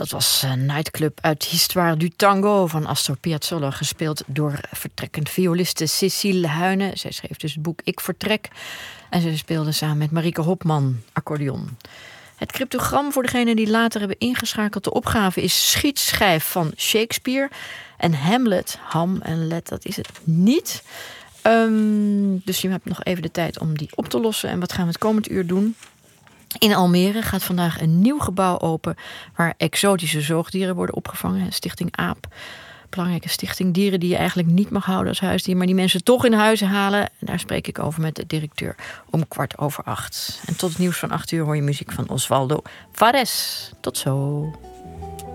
Dat was Nightclub uit Histoire du Tango van Astor Piazzolla, gespeeld door vertrekkend violiste Cécile Huyne. Zij schreef dus het boek Ik Vertrek en ze speelde samen met Marieke Hopman accordeon. Het cryptogram, voor degenen die later hebben ingeschakeld, de opgave is schietschijf van Shakespeare. En Hamlet, ham en let, dat is het niet. Dus je hebt nog even de tijd om die op te lossen. En wat gaan we het komend uur doen? In Almere gaat vandaag een nieuw gebouw open waar exotische zoogdieren worden opgevangen. Stichting AAP. Belangrijke stichting. Dieren die je eigenlijk niet mag houden als huisdier, maar die mensen toch in huis halen. En daar spreek ik over met de directeur om 7:15. En tot het nieuws van 8 uur hoor je muziek van Osvaldo Fares. Tot zo.